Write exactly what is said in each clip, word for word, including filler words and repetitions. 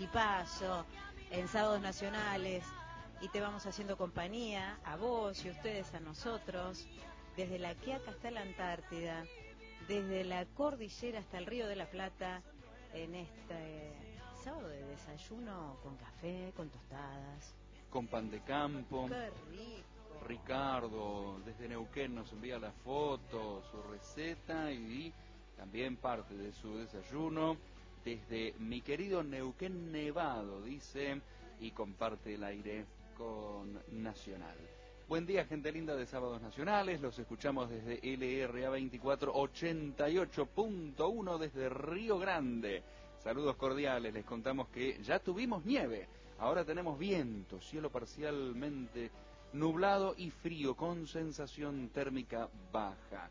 equipazo en Sábados Nacionales y te vamos haciendo compañía a vos y ustedes a nosotros, desde la Quiaca hasta la Antártida, desde la cordillera hasta el Río de la Plata, en este sábado de desayuno con café, con tostadas, con pan de campo. ¡Qué rico! Ricardo desde Neuquén nos envía la foto, su receta y también parte de su desayuno desde mi querido Neuquén Nevado, dice, y comparte el aire con Nacional. Buen día, gente linda de Sábados Nacionales, los escuchamos desde L R A veinticuatro ochenta y ocho punto uno desde Río Grande. Saludos cordiales, les contamos que ya tuvimos nieve, ahora tenemos viento, cielo parcialmente nublado y frío con sensación térmica baja.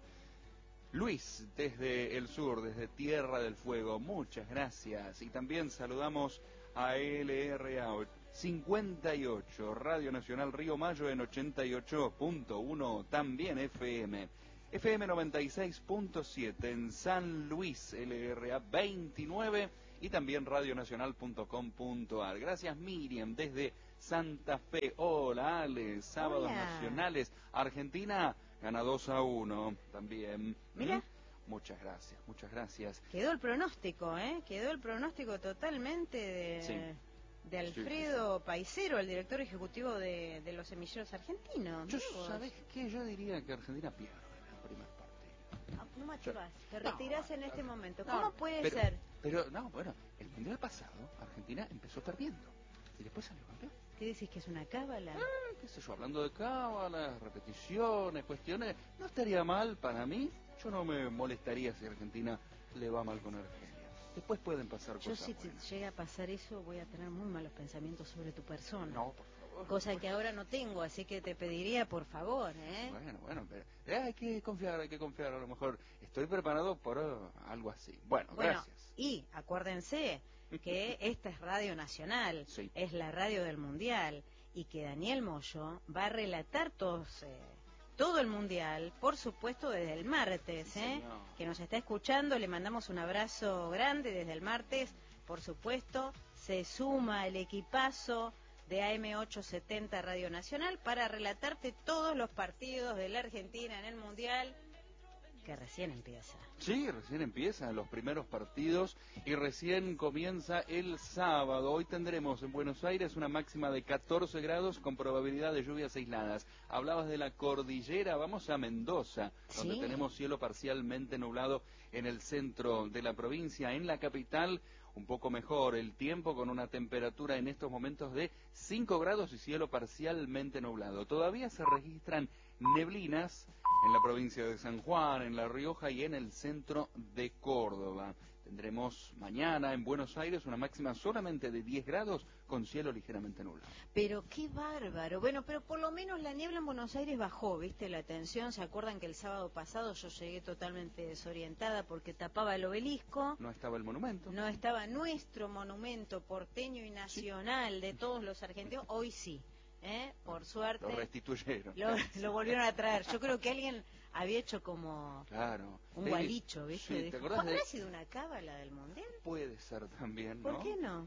Luis, desde el sur, desde Tierra del Fuego, muchas gracias. Y también saludamos a L R A cincuenta y ocho, Radio Nacional Río Mayo en ochenta y ocho punto uno, también F M. F M noventa y seis punto siete en San Luis, L R A veintinueve y también radionacional punto com punto ar. Gracias Miriam, desde Santa Fe. Hola Ale, Sábados Hola. Nacionales. Argentina gana dos a uno también. Mira. ¿Mm? Muchas gracias, muchas gracias. Quedó el pronóstico, ¿eh? Quedó el pronóstico totalmente de, Sí. de Alfredo sí, sí, sí. Paisero, el director ejecutivo de, de los semilleros argentinos. Yo, ¿sabés qué? Yo diría que Argentina pierde el primer partido. No, no machivás, te retirás no, en este momento. ¿Cómo no, puede pero, ser? Pero, no, bueno, el mundial pasado, Argentina empezó perdiendo y después salió campeón. ¿Qué decís, que es una cábala? Eh, qué sé yo, hablando de cábalas, repeticiones, cuestiones, no estaría mal para mí. Yo no me molestaría si Argentina le va mal con Argelia. Después pueden pasar yo cosas si buenas. llega a pasar eso, voy a tener muy malos pensamientos sobre tu persona. No, por favor. Cosa por... que ahora no tengo, así que te pediría, por favor, ¿eh? Bueno, bueno, pero eh, hay que confiar, hay que confiar. A lo mejor estoy preparado por uh, algo así. Bueno, bueno, gracias. Y acuérdense que esta es Radio Nacional, sí. Es la radio del Mundial, y que Daniel Moyo va a relatar todos... Eh, todo el mundial, por supuesto desde el martes, sí, ¿eh? Que nos está escuchando, le mandamos un abrazo grande desde el martes, por supuesto, se suma el equipazo de A M ochocientos setenta Radio Nacional para relatarte todos los partidos de la Argentina en el mundial, que recién empieza. Sí, recién empiezan los primeros partidos y recién comienza el sábado. Hoy tendremos en Buenos Aires una máxima de catorce grados con probabilidad de lluvias aisladas. Hablabas de la cordillera, vamos a Mendoza, donde ¿Sí? tenemos cielo parcialmente nublado en el centro de la provincia. En la capital, un poco mejor el tiempo, con una temperatura en estos momentos de cinco grados y cielo parcialmente nublado. Todavía se registran neblinas en la provincia de San Juan, en La Rioja y en el centro de Córdoba. Tendremos mañana en Buenos Aires una máxima solamente de diez grados con cielo ligeramente nublado. Pero qué bárbaro. Bueno, pero por lo menos la niebla en Buenos Aires bajó, ¿viste? La tensión. ¿Se acuerdan que el sábado pasado yo llegué totalmente desorientada porque tapaba el obelisco? No estaba el monumento. No estaba nuestro monumento porteño y nacional, ¿sí?, de todos los argentinos. Hoy sí. ¿Eh? Por suerte lo restituyeron, lo, lo volvieron a traer. Yo creo que alguien había hecho como claro. un gualicho, ¿viste? Sí, ¿te acordás ¿Habrá de... sido una cábala del mundial? Puede ser también, ¿no? ¿Por qué no?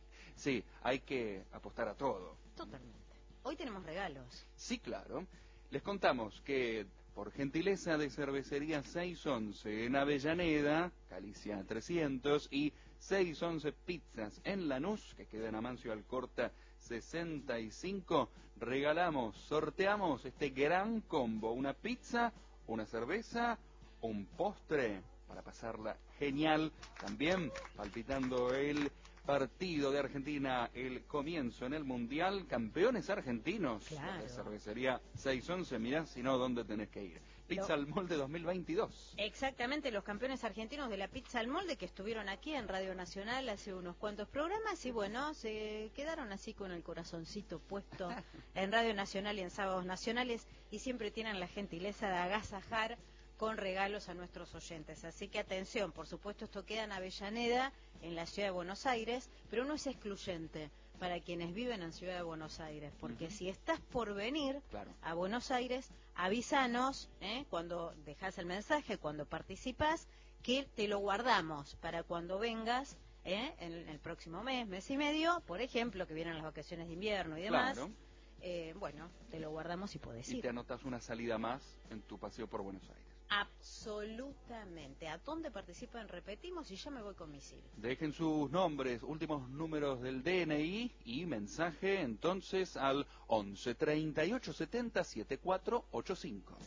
Sí, hay que apostar a todo. Totalmente. Hoy tenemos regalos. Sí, claro. Les contamos que por gentileza de Cervecería seiscientos once en Avellaneda, Galicia trescientos, y seiscientos once Pizzas en Lanús, que queda en Amancio Alcorta sesenta y cinco, regalamos, sorteamos este gran combo: una pizza, una cerveza, un postre para pasarla genial, también palpitando el partido de Argentina, el comienzo en el Mundial, campeones argentinos. Claro. La cervecería seiscientos once, mirá si no, ¿dónde tenés que ir? Pizza al Molde dos mil veintidós. Exactamente, los campeones argentinos de la Pizza al Molde, que estuvieron aquí en Radio Nacional hace unos cuantos programas, y bueno, se quedaron así con el corazoncito puesto en Radio Nacional y en Sábados Nacionales, y siempre tienen la gentileza de agasajar con regalos a nuestros oyentes. Así que atención, por supuesto esto queda en Avellaneda, en la ciudad de Buenos Aires, pero no es excluyente para quienes viven en Ciudad de Buenos Aires, porque uh-huh. si estás por venir claro. a Buenos Aires, avísanos, ¿eh? cuando dejas el mensaje, cuando participas, que te lo guardamos para cuando vengas ¿eh? En, en el próximo mes, mes y medio, por ejemplo, que vienen las vacaciones de invierno y demás. Claro. Eh, bueno, te lo guardamos y podés ir. Y te anotas una salida más en tu paseo por Buenos Aires. Absolutamente. ¿A dónde participan? Repetimos y ya me voy con misil. Dejen sus nombres, últimos números del D N I y mensaje entonces al once treinta y ocho setenta setenta y cuatro ochenta y cinco.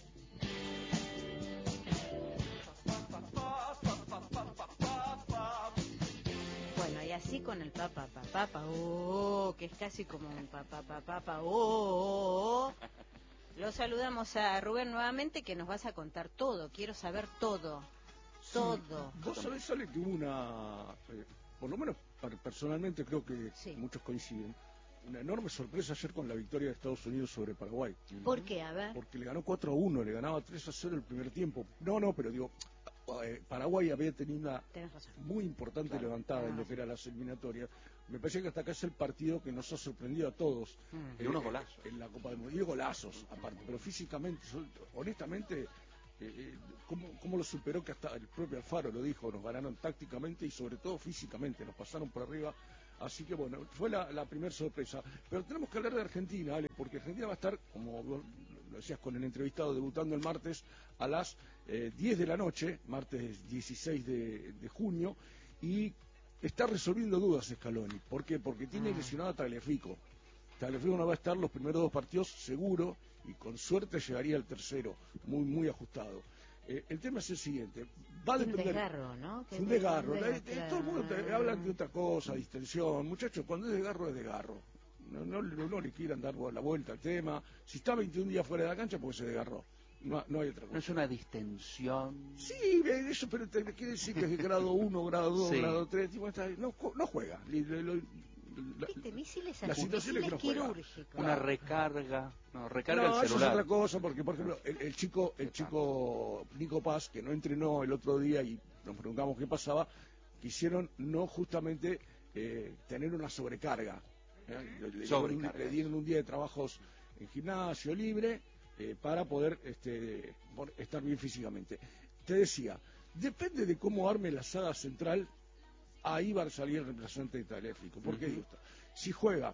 Bueno, y así con el papá, papá, papá, oh, que es casi como un papá, papá, papá, oh, oh, oh. Lo saludamos a Rubén nuevamente, que nos vas a contar todo. Quiero saber todo. Sí, Todo. vos sabés, Sale, que hubo una, eh, por lo menos personalmente creo que Sí. muchos coinciden, una enorme sorpresa ayer con la victoria de Estados Unidos sobre Paraguay. ¿Por qué? A ver. Porque le ganó cuatro a uno, le ganaba tres a cero el primer tiempo. No, no, pero digo, eh, Paraguay había tenido una Tenés razón. muy importante Claro, levantada tenés en lo razón. que era las eliminatorias. Me parece que hasta acá es el partido que nos ha sorprendido a todos. Mm. Y unos golazos. En la Copa del Mundo. Y golazos, aparte. Pero físicamente, son- honestamente, eh, eh, ¿cómo, cómo lo superó? Que hasta el propio Alfaro lo dijo, nos ganaron tácticamente y sobre todo físicamente, nos pasaron por arriba. Así que bueno, fue la, la primera sorpresa. Pero tenemos que hablar de Argentina, Ale, porque Argentina va a estar, como vos lo decías con el entrevistado, debutando el martes a las eh, diez de la noche, martes dieciséis de, de junio, y está resolviendo dudas Scaloni. ¿Por qué? Porque tiene Ah. lesionado a Tagliafico. Tagliafico no va a estar los primeros dos partidos seguro, y con suerte llegaría al tercero, muy muy ajustado. Eh, el tema es el siguiente, va a Un depender... desgarro, ¿no? Que Es un te- desgarro. un La- desgarro, eh, todo el mundo te, claro. hablan de otra cosa, distensión. Muchachos, cuando es desgarro, es desgarro. No, no, no, no le quieran dar la vuelta al tema. Si está veintiún días fuera de la cancha, pues se desgarró. No, no hay otra ¿No es cosa. una distensión? Sí, eh, eso, pero te quiere decir que es de grado uno, grado dos, Sí. grado tres. Tipo, está- no, ju- no juega. Li- lo- lo- la- Viste, misiles la así, situación es que misiles no juega. quirúrgicos. Una recarga. No, recarga no, el eso es celular. otra cosa, porque por ejemplo el, el chico, el chico Nico Paz, que no entrenó el otro día y nos preguntamos qué pasaba, quisieron no justamente eh, tener una sobrecarga. ¿eh? Le, le dieron un, Sobrecarga. le dieron un día de trabajos en gimnasio libre eh, para poder este, por- estar bien físicamente. Te decía, depende de cómo arme la saga central, ahí va a salir el reemplazante de Tagliafico. ¿Por qué Ujú. digo esto? Si juega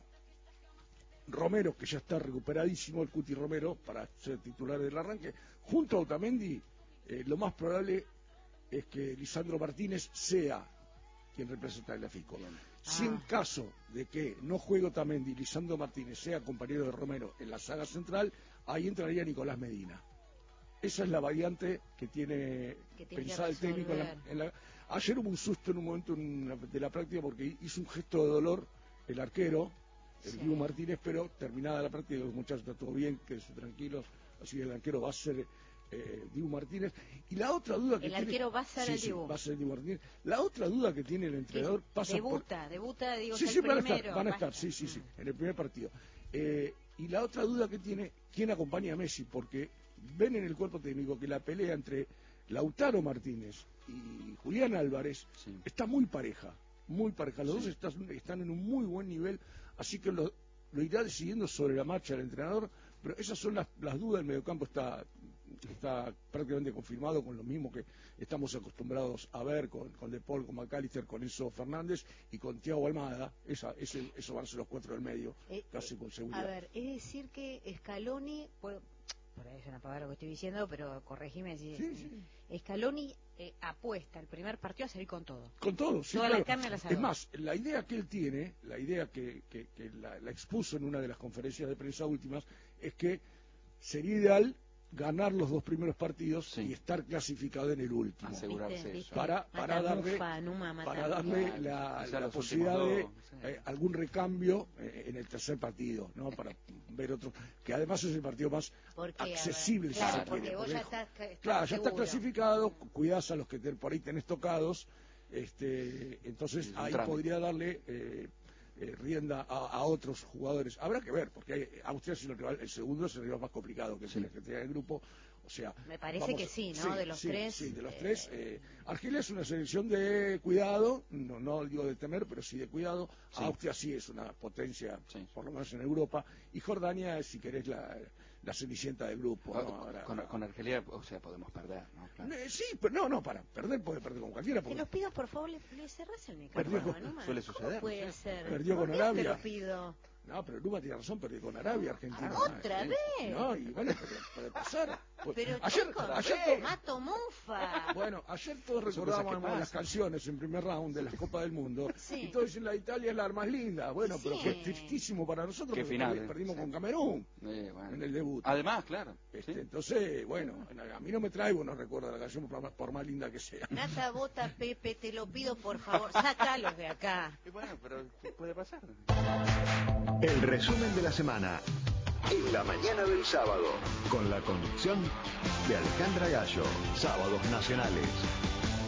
Romero, que ya está recuperadísimo, el Cuti Romero, para ser titular del arranque, junto a Otamendi, eh, lo más probable es que Lisandro Martínez sea quien reemplace a Tagliafico. Si en Ah. caso de que no juegue Otamendi y Lisandro Martínez sea compañero de Romero en la saga central, ahí entraría Nicolás Medina. Esa es la variante que tiene Que tiene que pensada el técnico. En la- resolver. en la- Ayer hubo un susto en un momento en la- de la práctica porque hizo un gesto de dolor el arquero, el Sí. Dibu Martínez, pero terminada la práctica, los muchachos está todo bien, quédense tranquilos, así que el arquero va a ser eh, Dibu Martínez. Y la otra duda que El tiene... arquero va a ser Sí, el sí, Dibu. va a ser el Dibu Martínez. La otra duda que tiene el entrenador pasa por... debuta, debuta, digo, Sí, es sí, el van a primero. estar, van a va estar, sí, sí, sí, Mm. en el primer partido. Eh, y la otra duda que tiene, ¿quién acompaña a Messi? Porque ven en el cuerpo técnico que la pelea entre Lautaro Martínez y Julián Álvarez Sí. está muy pareja, muy pareja. Los Sí. dos están, están en un muy buen nivel, así que lo, lo irá decidiendo sobre la marcha el entrenador, pero esas son las, las dudas. El mediocampo está, está prácticamente confirmado con lo mismo que estamos acostumbrados a ver con, con De Paul, con McAllister, con Enzo Fernández y con Thiago Almada. Esa, ese, eso van a ser los cuatro del medio, Eh, casi con A seguridad. ver, es decir que Scaloni, por, por ahí es una pavada lo que estoy diciendo, pero corregime si... Sí, sí. Scaloni eh, apuesta el primer partido a salir con todo. Con todo, sí, Toda claro. la carne al asador. Es más, la idea que él tiene, la idea que, que- que la, la expuso en una de las conferencias de prensa últimas, es que sería ideal ganar los dos primeros partidos Sí. y estar clasificado en el último. Asegurarse ¿Viste? eso. ¿Viste? Para- para Matamufa, darle- Numa, Para Matamufa. darle Claro, la, quizá la los posibilidad últimos de dos, sí. eh, algún recambio eh, en el tercer partido, ¿no? Para ver otro, que además es el partido más Porque, a ver, accesible, si claro, se quiere, porque vos porque- ya estás, estás Claro, ya está seguro. clasificado, cuidás a los que te- por ahí tenés tocados, este, entonces Sí, es un ahí trámite. podría darle eh, eh, rienda a, a otros jugadores. Habrá que ver, porque hay, Austria es el, rival, el segundo es el rival más complicado que Sí. tiene que tener el grupo. O sea, Me parece vamos- que sí, ¿no? De los sí, tres, Sí, de los eh, tres. eh, Argelia es una selección de cuidado, no, no digo de temer, pero sí de cuidado. Sí. Austria sí es una potencia, Sí. por lo menos en Europa. Y Jordania es, si querés, la, la cenicienta del grupo. Con, ¿no? Ahora, con, con Argelia, o sea, podemos perder, ¿no? Claro. Eh, sí, pero no, no, para perder puede perder con cualquiera. Te Porque los pido, por favor, le, le cerrás el Perdió micrófono. con- Numa. suele ¿Cómo suceder, puede ¿no? ser? Perdió ¿Por con qué te Arabia. lo pido? No, pero Luma tiene razón, perdió con Arabia, Argentina. ¿Otra Sí. vez? No, y bueno, pero puede pasar. Pues, Pero ayer, chicos, ayer yo to- mato mufa. bueno, ayer todos Son recordábamos cosas que las pasan. canciones en primer round de las Copas del Mundo. Sí. Y todos dicen la de Italia es la más linda. Bueno, pero Sí. fue tristísimo para nosotros Qué porque final, perdi- eh. perdimos Sí. con Camerún Eh, bueno. en el debut. Además, claro. Este, ¿sí? Entonces, bueno, a mí no me trae buenos recuerdos de la canción por más, por más linda que sea. Nata Bota, Pepe, te lo pido, por favor, sácalos de acá. Y bueno, pero puede pasar. El resumen de la semana en la mañana del sábado, con la conducción de Alejandra Gallo. Sábados Nacionales.